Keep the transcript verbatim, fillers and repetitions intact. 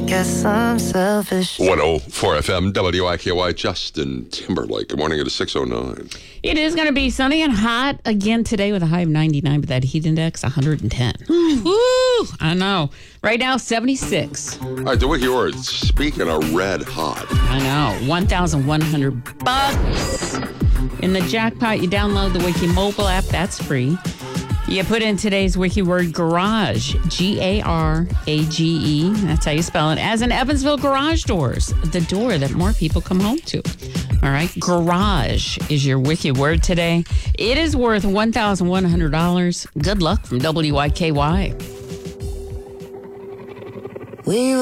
Guess I'm selfish. one oh four F M, W I K Y, Justin Timberlake. Good morning. It is six oh nine. It is going to be sunny and hot again today with a high of ninety-nine, but that heat index one hundred ten. Woo! I know. Right now, seventy-six. All right, the wiki word. Speaking of red hot. I know. one thousand one hundred bucks. In the jackpot, you download the Wiki mobile app. That's free. You put in today's wiki word garage, G A R A G E. That's how you spell it. As in Evansville Garage Doors, the door that more people come home to. All right, garage is your wiki word today. It is worth one thousand one hundred dollars. Good luck from W I K Y. We